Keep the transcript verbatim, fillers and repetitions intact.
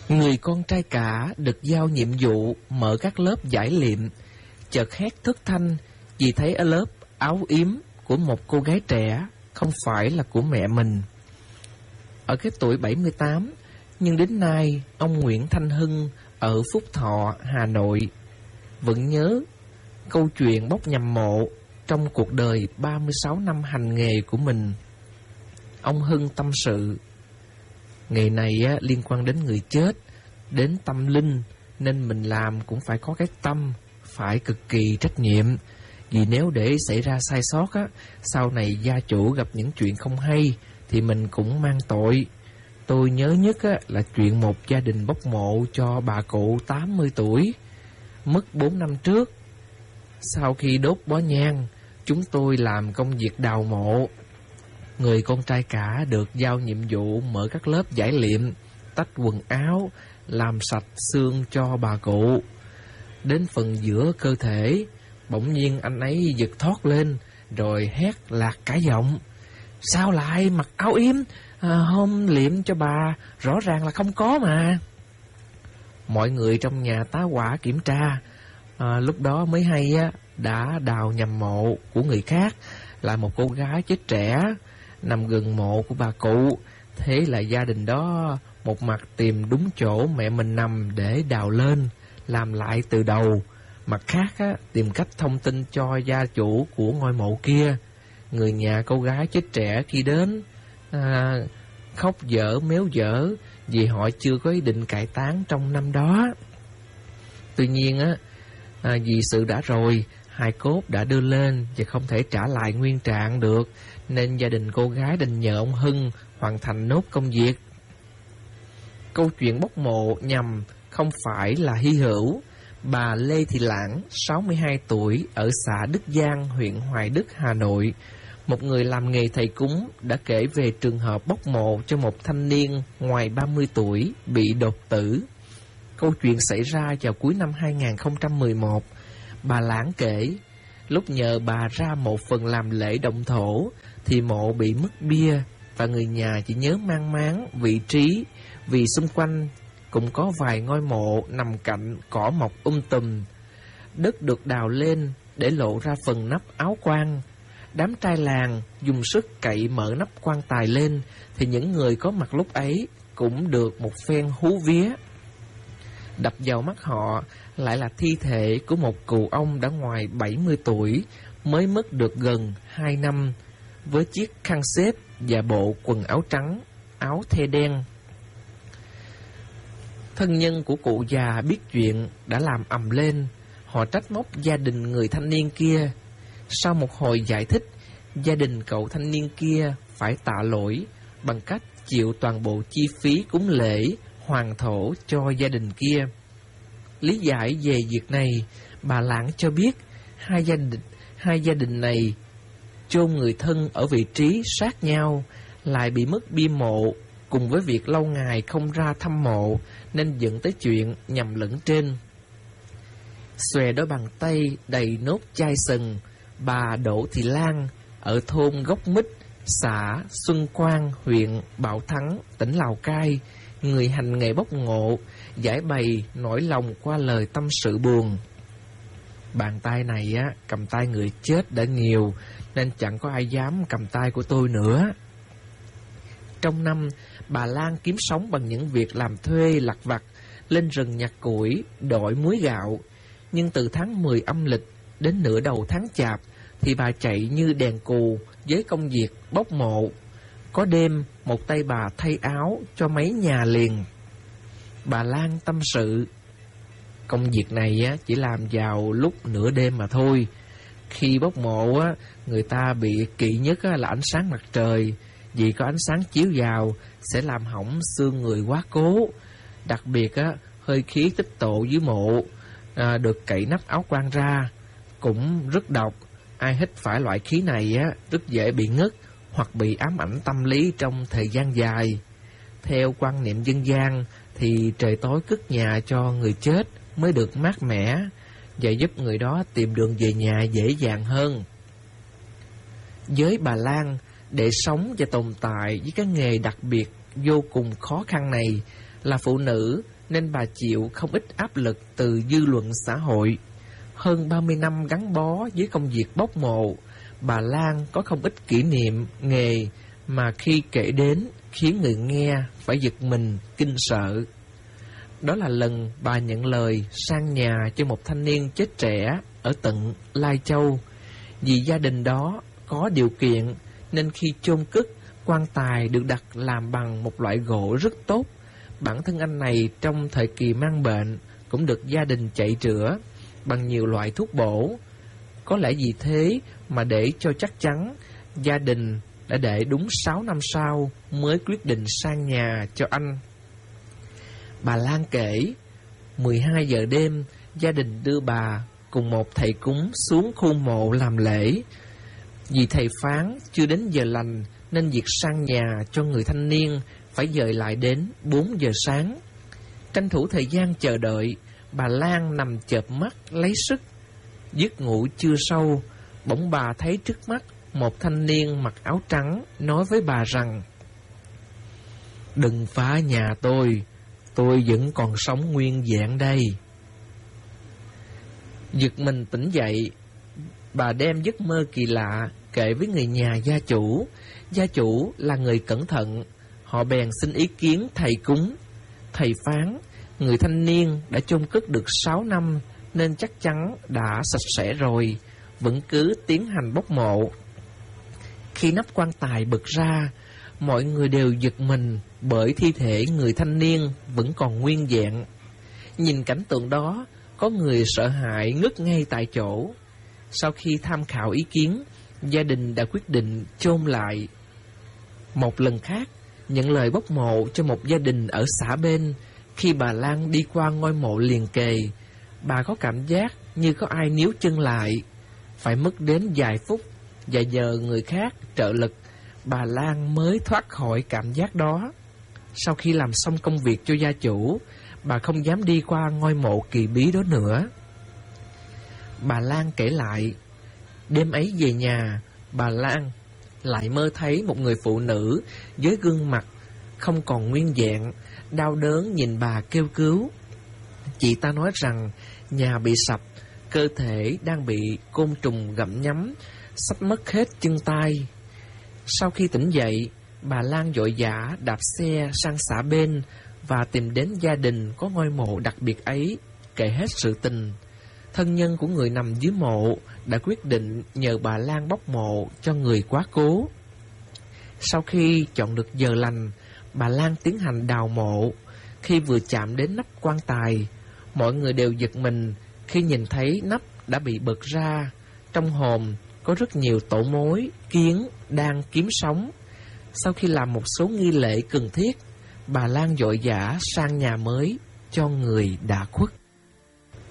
Người con trai cả được giao nhiệm vụ mở các lớp giải liệm, chợt hét thất thanh vì thấy ở lớp áo yếm của một cô gái trẻ, không phải là của mẹ mình. Ở cái tuổi bảy mươi tám, nhưng đến nay ông Nguyễn Thanh Hưng ở Phúc Thọ, Hà Nội vẫn nhớ câu chuyện bốc nhầm mộ trong cuộc đời ba mươi sáu năm hành nghề của mình. Ông Hưng tâm sự, nghề này á, liên quan đến người chết, đến tâm linh, nên mình làm cũng phải có cái tâm, phải cực kỳ trách nhiệm. Vì nếu để xảy ra sai sót á, sau này gia chủ gặp những chuyện không hay thì mình cũng mang tội. Tôi nhớ nhất á, là chuyện một gia đình bốc mộ cho bà cụ tám mươi tuổi, mất bốn năm trước. Sau khi đốt bó nhang, chúng tôi làm công việc đào mộ. Người con trai cả được giao nhiệm vụ mở các lớp giải liệm, tách quần áo, làm sạch xương cho bà cụ. Đến phần giữa cơ thể, bỗng nhiên anh ấy giật thoát lên, rồi hét lạc cả giọng: "Sao lại mặc áo yếm? À, hôm liệm cho bà rõ ràng là không có mà." Mọi người trong nhà tá hỏa kiểm tra, à, lúc đó mới hay á, đã đào nhầm mộ của người khác, là một cô gái chết trẻ nằm gần mộ của bà cụ. Thế là gia đình đó một mặt tìm đúng chỗ mẹ mình nằm để đào lên, làm lại từ đầu, mặt khác á, tìm cách thông tin cho gia chủ của ngôi mộ kia. Người nhà cô gái chết trẻ khi đến à, khóc dở méo dở vì họ chưa có ý định cải táng trong năm đó. Tuy nhiên á, à, vì sự đã rồi, hài cốt đã đưa lên và không thể trả lại nguyên trạng được, nên gia đình cô gái đành nhờ ông Hưng hoàn thành nốt công việc. Câu chuyện bốc mộ nhằm không phải là hy hữu. Bà Lê Thị Lãng, sáu mươi hai tuổi, ở xã Đức Giang, huyện Hoài Đức, Hà Nội, một người làm nghề thầy cúng, đã kể về trường hợp bốc mộ cho một thanh niên ngoài ba mươi tuổi bị đột tử. Câu chuyện xảy ra vào cuối năm hai nghìn không trăm mười một. Bà Lãng kể, lúc nhờ bà ra một phần làm lễ động thổ thì mộ bị mất bia, và người nhà chỉ nhớ mang máng vị trí vì xung quanh cũng có vài ngôi mộ nằm cạnh cỏ mọc um tùm. Đất được đào lên để lộ ra phần nắp áo quan. Đám trai làng dùng sức cậy mở nắp quan tài lên thì những người có mặt lúc ấy cũng được một phen hú vía. Đập vào mắt họ lại là thi thể của một cụ ông đã ngoài bảy mươi tuổi, mới mất được gần hai năm, với chiếc khăn xếp và bộ quần áo trắng, áo the đen. Thân nhân của cụ già biết chuyện đã làm ầm lên, họ trách móc gia đình người thanh niên kia. Sau một hồi giải thích, gia đình cậu thanh niên kia phải tạ lỗi bằng cách chịu toàn bộ chi phí cúng lễ hoàn thổ cho gia đình kia. Lý giải về việc này, bà Lãng cho biết hai gia đình, hai gia đình này chôn người thân ở vị trí sát nhau, lại bị mất bia mộ, cùng với việc lâu ngày không ra thăm mộ, nên dẫn tới chuyện nhầm lẫn trên. Xòe đôi bàn tay đầy nốt chai sừng, bà Đỗ Thị Lan ở thôn Gốc Mít, xã Xuân Quang, huyện Bảo Thắng, tỉnh Lào Cai, người hành nghề bốc ngộ, giải bày nỗi lòng qua lời tâm sự buồn. Bàn tay này á, cầm tay người chết đã nhiều, nên chẳng có ai dám cầm tay của tôi nữa. Trong năm, bà Lan kiếm sống bằng những việc làm thuê lặt vặt, lên rừng nhặt củi, đổi muối gạo. Nhưng từ tháng mười âm lịch đến nửa đầu tháng Chạp thì bà chạy như đèn cù với công việc bốc mộ. Có đêm, một tay bà thay áo cho mấy nhà liền. Bà Lan tâm sự, công việc này á, chỉ làm vào lúc nửa đêm mà thôi. Khi bốc mộ á, người ta bị kỵ nhất á, là ánh sáng mặt trời, vì có ánh sáng chiếu vào sẽ làm hỏng xương người quá cố. Đặc biệt á, hơi khí tích tụ dưới mộ à, được cậy nắp áo quan ra cũng rất độc. Ai hít phải loại khí này á, rất dễ bị ngất hoặc bị ám ảnh tâm lý trong thời gian dài. Theo quan niệm dân gian thì trời tối cất nhà cho người chết mới được mát mẻ và giúp người đó tìm đường về nhà dễ dàng hơn. Với bà Lan, để sống và tồn tại với cái nghề đặc biệt vô cùng khó khăn này, Là phụ nữ nên bà chịu không ít áp lực từ dư luận xã hội. Hơn ba mươi năm gắn bó với công việc bốc mộ, bà Lan có không ít kỷ niệm nghề mà khi kể đến khiến người nghe phải giật mình kinh sợ. Đó là lần bà nhận lời sang nhà cho một thanh niên chết trẻ ở tận Lai Châu. Vì gia đình đó có điều kiện nên khi chôn cất, quan tài được đặt làm bằng một loại gỗ rất tốt. Bản thân anh này trong thời kỳ mang bệnh cũng được gia đình chạy chữa bằng nhiều loại thuốc bổ. Có lẽ vì thế mà để cho chắc chắn, gia đình đã để đúng sáu năm sau mới quyết định sang nhà cho anh. Bà Lan kể, mười hai giờ đêm, gia đình đưa bà cùng một thầy cúng xuống khu mộ làm lễ. Vì thầy phán chưa đến giờ lành nên việc sang nhà cho người thanh niên phải dời lại đến bốn giờ sáng. Tranh thủ thời gian chờ đợi, bà Lan nằm chợp mắt lấy sức. Giấc ngủ chưa sâu, bỗng bà thấy trước mắt một thanh niên mặc áo trắng nói với bà rằng: "Đừng phá nhà tôi, tôi vẫn còn sống nguyên vẹn đây." Giật mình tỉnh dậy, bà đem giấc mơ kỳ lạ kể với người nhà gia chủ. Gia chủ là người cẩn thận, họ bèn xin ý kiến thầy cúng. Thầy phán, người thanh niên đã chôn cất được sáu năm nên chắc chắn đã sạch sẽ rồi, vẫn cứ tiến hành bốc mộ. Khi nắp quan tài bật ra, mọi người đều giật mình bởi thi thể người thanh niên vẫn còn nguyên vẹn. Nhìn cảnh tượng đó, có người sợ hãi ngất ngay tại chỗ. Sau khi tham khảo ý kiến, gia đình đã quyết định chôn lại. Một lần khác, nhận lời bốc mộ cho một gia đình ở xã bên. Khi bà Lan đi qua ngôi mộ liền kề, bà có cảm giác như có ai níu chân lại. Phải mất đến vài phút và nhờ người khác trợ lực, bà Lan mới thoát khỏi cảm giác đó. Sau khi làm xong công việc cho gia chủ, bà không dám đi qua ngôi mộ kỳ bí đó nữa. Bà Lan kể lại, đêm ấy về nhà, bà Lan lại mơ thấy một người phụ nữ với gương mặt không còn nguyên vẹn, đau đớn nhìn bà kêu cứu. Chị ta nói rằng nhà bị sập, cơ thể đang bị côn trùng gặm nhấm, sắp mất hết chân tay. Sau khi tỉnh dậy, bà Lan vội vã đạp xe sang xã bên và tìm đến gia đình có ngôi mộ đặc biệt ấy, kể hết sự tình. Thân nhân của người nằm dưới mộ đã quyết định nhờ bà Lan bốc mộ cho người quá cố. Sau khi chọn được giờ lành, bà Lan tiến hành đào mộ. Khi vừa chạm đến nắp quan tài, mọi người đều giật mình khi nhìn thấy nắp đã bị bật ra. Trong hòm có rất nhiều tổ mối, kiến đang kiếm sống. Sau khi làm một số nghi lễ cần thiết, bà Lan vội vã sang nhà mới cho người đã khuất.